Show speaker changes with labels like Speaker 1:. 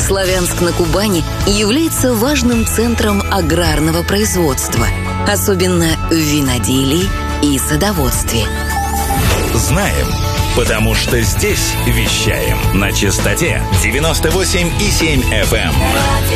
Speaker 1: Славянск на Кубани является важным центром аграрного производства, особенно в виноделии и садоводстве.
Speaker 2: Знаем, потому что здесь вещаем на частоте 98,7 FM.